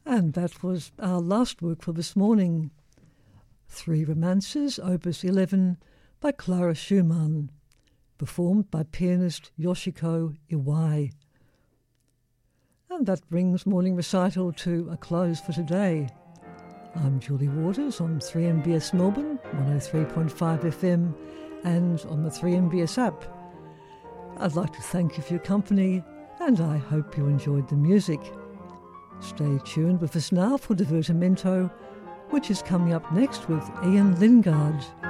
And that was our last work for this morning. Three Romances, Opus 11, by Clara Schumann, performed by pianist Yoshiko Iwai. And that brings morning recital to a close for today. I'm Julie Waters on 3MBS Melbourne, 103.5 FM, and on the 3MBS app. I'd like to thank you for your company, and I hope you enjoyed the music. Stay tuned with us now for Divertimento, which is coming up next with Ian Lingard.